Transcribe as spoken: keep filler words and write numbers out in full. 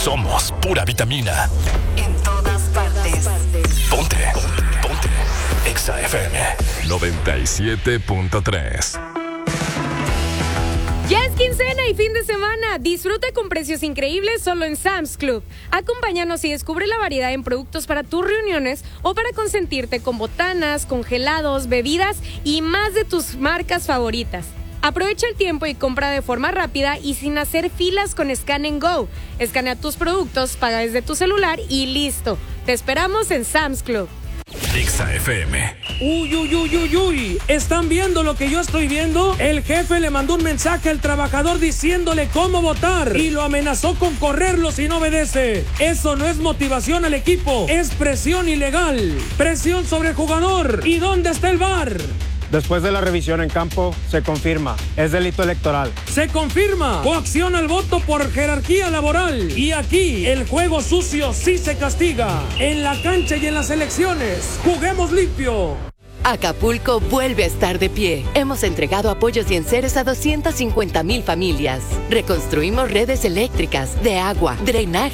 Somos pura vitamina. En todas partes. Ponte. Ponte. Ponte. Exa F M noventa y siete punto tres. Ya es quincena y fin de semana. Disfruta con precios increíbles solo en Sam's Club. Acompáñanos y descubre la variedad en productos para tus reuniones o para consentirte con botanas, congelados, bebidas y más de tus marcas favoritas. Aprovecha el tiempo y compra de forma rápida y sin hacer filas con Scan and Go. Escanea tus productos, paga desde tu celular y listo. Te esperamos en Sam's Club. Exa F M. Uy, uy, uy, uy, uy. ¿Están viendo lo que yo estoy viendo? El jefe le mandó un mensaje al trabajador diciéndole cómo votar y lo amenazó con correrlo si no obedece. Eso no es motivación al equipo, es presión ilegal. Presión sobre el jugador. ¿Y dónde está el V A R? Después de la revisión en campo, se confirma. Es delito electoral. Se confirma. Coacción al voto por jerarquía laboral. Y aquí, el juego sucio sí se castiga. En la cancha y en las elecciones. ¡Juguemos limpio! Acapulco vuelve a estar de pie. Hemos entregado apoyos y enseres a doscientas cincuenta mil familias. Reconstruimos redes eléctricas, de agua, drenaje